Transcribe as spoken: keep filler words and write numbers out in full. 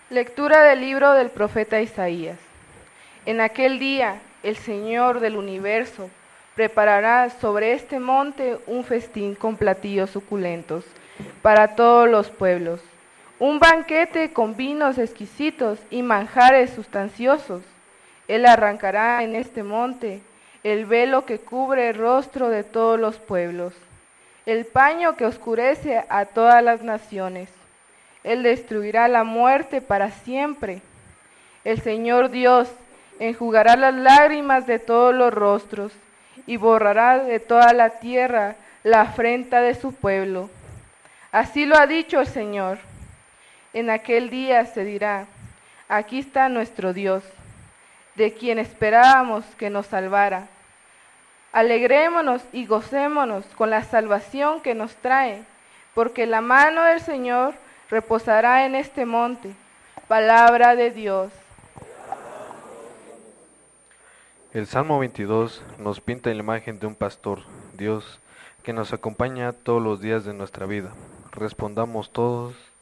Lectura del libro del profeta Isaías. En aquel día, el Señor del universo preparará sobre este monte un festín con platillos suculentos para todos los pueblos, un banquete con vinos exquisitos y manjares sustanciosos. Él arrancará en este monte el velo que cubre el rostro de todos los pueblos, el paño que oscurece a todas las naciones. Él destruirá la muerte para siempre. El Señor Dios enjugará las lágrimas de todos los rostros y borrará de toda la tierra la afrenta de su pueblo. Así lo ha dicho el Señor. En aquel día se dirá: aquí está nuestro Dios, de quien esperábamos que nos salvara. Alegrémonos y gocémonos con la salvación que nos trae, porque la mano del Señor reposará en este monte. Palabra de Dios. El Salmo veintidós nos pinta la imagen de un pastor, Dios, que nos acompaña todos los días de nuestra vida. Respondamos todos.